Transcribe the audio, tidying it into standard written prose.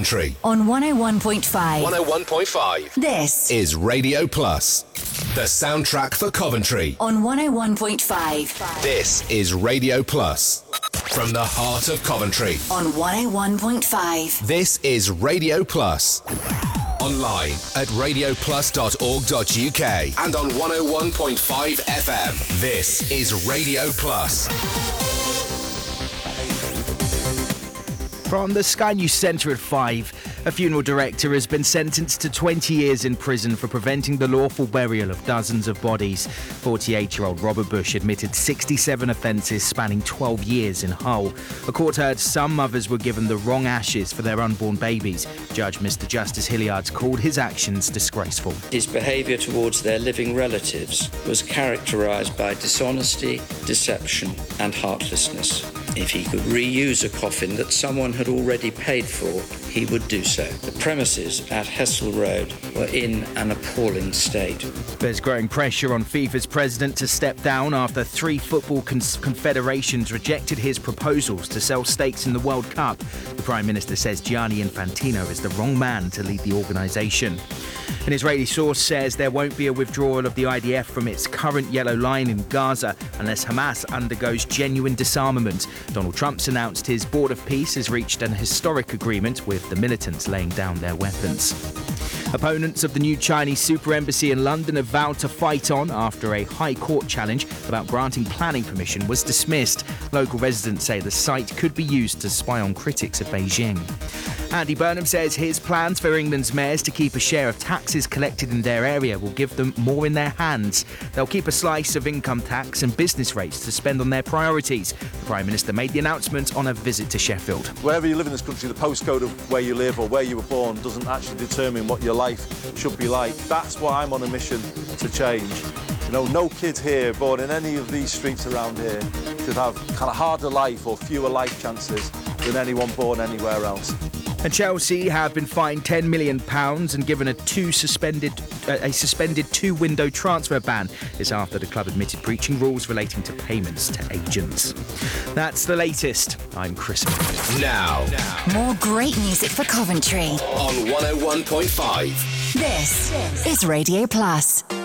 Coventry. On 101.5. 101.5. This is Radio Plus. The soundtrack for Coventry. On 101.5. This is Radio Plus. From the heart of Coventry. On 101.5. This is Radio Plus. Online at radioplus.org.uk and on 101.5 FM. This is Radio Plus. From the Sky News Centre at 5, a funeral director has been sentenced to 20 years in prison for preventing the lawful burial of dozens of bodies. 48-year-old Robert Bush admitted 67 offences spanning 12 years in Hull. A court heard some mothers were given the wrong ashes for their unborn babies. Judge Mr Justice Hilliard called his actions disgraceful. His behaviour towards their living relatives was characterised by dishonesty, deception and heartlessness. If he could reuse a coffin that someone had already paid for, he would do so. The premises at Hessel Road were in an appalling state. There's growing pressure on FIFA's president to step down after 3 football confederations rejected his proposals to sell stakes in the World Cup. The Prime Minister says Gianni Infantino is the wrong man to lead the organisation. An Israeli source says there won't be a withdrawal of the IDF from its current yellow line in Gaza unless Hamas undergoes genuine disarmament. Donald Trump's announced his Board of Peace has reached an historic agreement with the militants laying down their weapons. Opponents of the new Chinese super embassy in London have vowed to fight on after a High Court challenge about granting planning permission was dismissed. Local residents say the site could be used to spy on critics of Beijing. Andy Burnham says his plans for England's mayors to keep a share of taxes collected in their area will give them more in their hands. They'll keep a slice of income tax and business rates to spend on their priorities. The Prime Minister made the announcement on a visit to Sheffield. Wherever you live in this country, the postcode of where you live or where you were born doesn't actually determine what your life should be like. That's why I'm on a mission to change. You know, no kid here born in any of these streets around here should have kind of harder life or fewer life chances than anyone born anywhere else. And Chelsea have been fined £10 million and given a suspended 2-window transfer ban. This after the club admitted breaching rules relating to payments to agents. That's the latest. I'm Chris. Now. More great music for Coventry. On 101.5. This is Radio Plus.